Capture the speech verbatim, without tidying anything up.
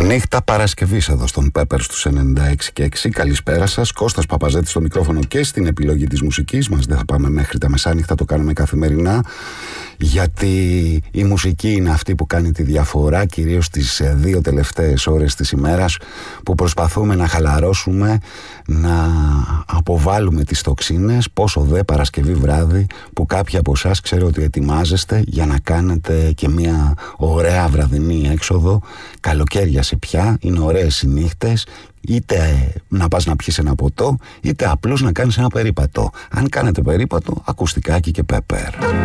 Νύχτα Παρασκευής εδώ στον Πέπερ στους ενενήντα έξι και έξι. Καλησπέρα σας, Κώστας Παπαζέτης στο μικρόφωνο και στην επιλογή της μουσικής μας. Δεν θα πάμε μέχρι τα μεσάνυχτα, το κάνουμε καθημερινά, γιατί η μουσική είναι αυτή που κάνει τη διαφορά, κυρίως τις δύο τελευταίες ώρες της ημέρας, που προσπαθούμε να χαλαρώσουμε, να αποβάλουμε τις τοξίνες. Πόσο δε Παρασκευή βράδυ που κάποιοι από εσάς ξέρω ότι ετοιμάζεστε για να κάνετε και μια ωραία βραδινή έξοδο. Καλοκαίρια σε πια, είναι ωραίες οι νύχτες, είτε να πας να πιεις ένα ποτό, είτε απλώς να κάνεις ένα περίπατο. Αν κάνετε περίπατο, ακουστικάκι και Πέπερ.